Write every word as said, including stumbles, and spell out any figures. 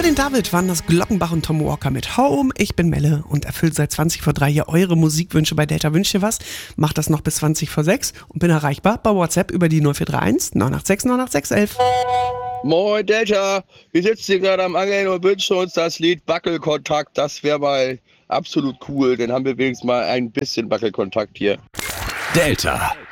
den David waren das Glockenbach und Tom Walker mit Home. Ich bin Melle und erfüllt seit zwanzig vor drei hier eure Musikwünsche bei Delta Wünsch dir was. Macht das noch bis zwanzig vor sechs und bin erreichbar bei WhatsApp über die null vier drei eins neun acht sechs neun acht sechs elf. Moin Delta, wir sitzen hier gerade am Angeln und wünschen uns das Lied Wackelkontakt. Das wäre mal absolut cool, dann haben wir wenigstens mal ein bisschen Wackelkontakt hier. Delta.